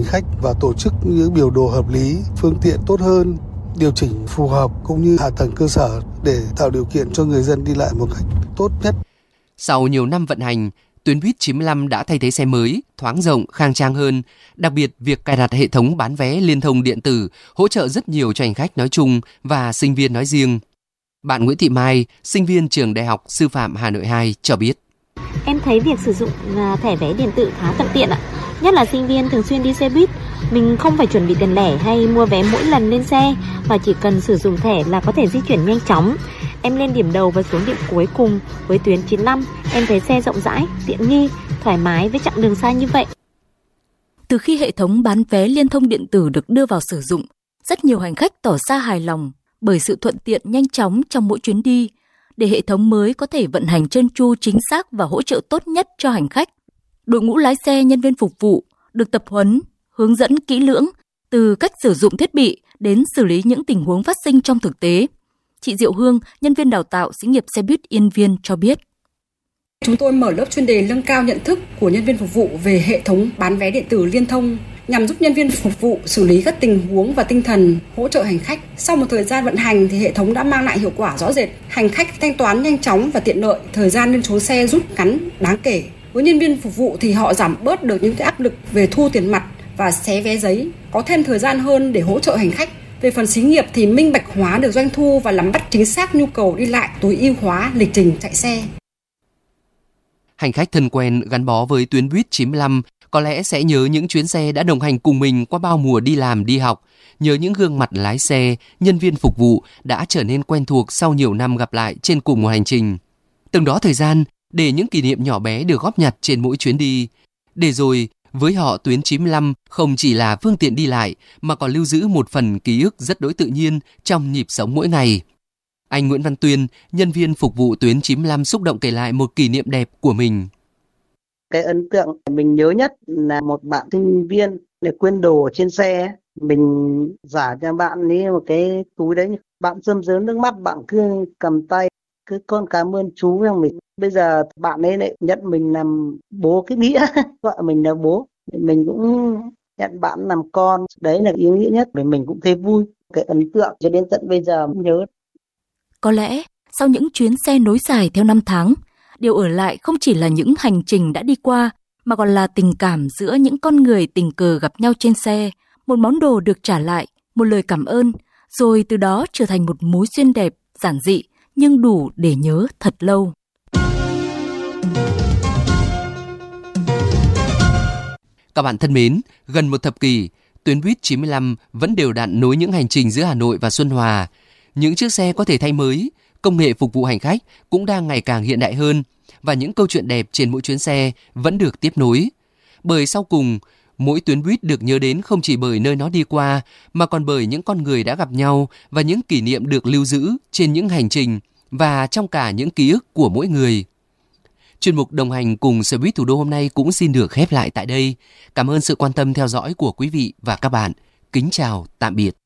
khách và tổ chức những biểu đồ hợp lý, phương tiện tốt hơn, điều chỉnh phù hợp cũng như hạ tầng cơ sở để tạo điều kiện cho người dân đi lại một cách tốt nhất. Sau nhiều năm vận hành, tuyến buýt 95 đã thay thế xe mới, thoáng rộng, khang trang hơn. Đặc biệt, việc cài đặt hệ thống bán vé liên thông điện tử hỗ trợ rất nhiều cho hành khách nói chung và sinh viên nói riêng. Bạn Nguyễn Thị Mai, sinh viên trường Đại học Sư phạm Hà Nội 2 cho biết. Em thấy việc sử dụng thẻ vé điện tử khá thuận tiện ạ. Nhất là sinh viên thường xuyên đi xe buýt, mình không phải chuẩn bị tiền lẻ hay mua vé mỗi lần lên xe, mà chỉ cần sử dụng thẻ là có thể di chuyển nhanh chóng. Em lên điểm đầu và xuống điểm cuối cùng với tuyến 95, em thấy xe rộng rãi, tiện nghi, thoải mái với chặng đường xa như vậy. Từ khi hệ thống bán vé liên thông điện tử được đưa vào sử dụng, rất nhiều hành khách tỏ ra hài lòng bởi sự thuận tiện nhanh chóng trong mỗi chuyến đi. Để hệ thống mới có thể vận hành trơn tru, chính xác và hỗ trợ tốt nhất cho hành khách, đội ngũ lái xe, nhân viên phục vụ được tập huấn, hướng dẫn kỹ lưỡng từ cách sử dụng thiết bị đến xử lý những tình huống phát sinh trong thực tế. Chị Diệu Hương, nhân viên đào tạo xí nghiệp xe buýt Yên Viên cho biết. Chúng tôi mở lớp chuyên đề nâng cao nhận thức của nhân viên phục vụ về hệ thống bán vé điện tử liên thông nhằm giúp nhân viên phục vụ xử lý các tình huống và tinh thần hỗ trợ hành khách. Sau một thời gian vận hành thì hệ thống đã mang lại hiệu quả rõ rệt. Hành khách thanh toán nhanh chóng và tiện lợi, thời gian lên số xe rút ngắn đáng kể. Với nhân viên phục vụ thì họ giảm bớt được những cái áp lực về thu tiền mặt và xé vé giấy, có thêm thời gian hơn để hỗ trợ hành khách. Về phần xí nghiệp thì minh bạch hóa được doanh thu và nắm bắt chính xác nhu cầu đi lại, tối ưu hóa lịch trình chạy xe. Hành khách thân quen gắn bó với tuyến buýt 95 có lẽ sẽ nhớ những chuyến xe đã đồng hành cùng mình qua bao mùa đi làm, đi học, nhớ những gương mặt lái xe, nhân viên phục vụ đã trở nên quen thuộc sau nhiều năm gặp lại trên cùng một hành trình. Từng đó thời gian để những kỷ niệm nhỏ bé được góp nhặt trên mỗi chuyến đi. Để rồi, với họ tuyến 95 không chỉ là phương tiện đi lại mà còn lưu giữ một phần ký ức rất đối tự nhiên trong nhịp sống mỗi ngày. Anh Nguyễn Văn Tuyên, nhân viên phục vụ tuyến 95 xúc động kể lại một kỷ niệm đẹp của mình. Cái ấn tượng mình nhớ nhất là một bạn sinh viên để quên đồ trên xe. Mình giả cho bạn ấy một cái túi đấy. Bạn rơm rớm nước mắt, bạn cứ cầm tay, cứ con cảm ơn chú của mình. Bây giờ bạn ấy lại nhận mình làm bố cái nghĩa, gọi mình là bố. Mình cũng nhận bạn làm con. Đấy là ý nghĩa nhất, để mình cũng thấy vui. Cái ấn tượng cho đến tận bây giờ cũng nhớ. Có lẽ sau những chuyến xe nối dài theo năm tháng, điều ở lại không chỉ là những hành trình đã đi qua, mà còn là tình cảm giữa những con người tình cờ gặp nhau trên xe, một món đồ được trả lại, một lời cảm ơn, rồi từ đó trở thành một mối duyên đẹp, giản dị, nhưng đủ để nhớ thật lâu. Các bạn thân mến, gần một thập kỷ, tuyến buýt 95 vẫn đều đặn nối những hành trình giữa Hà Nội và Xuân Hòa. Những chiếc xe có thể thay mới, công nghệ phục vụ hành khách cũng đang ngày càng hiện đại hơn và những câu chuyện đẹp trên mỗi chuyến xe vẫn được tiếp nối. Bởi sau cùng, mỗi tuyến buýt được nhớ đến không chỉ bởi nơi nó đi qua mà còn bởi những con người đã gặp nhau và những kỷ niệm được lưu giữ trên những hành trình và trong cả những ký ức của mỗi người. Chuyên mục đồng hành cùng xe buýt thủ đô hôm nay cũng xin được khép lại tại đây. Cảm ơn sự quan tâm theo dõi của quý vị và các bạn. Kính chào, tạm biệt.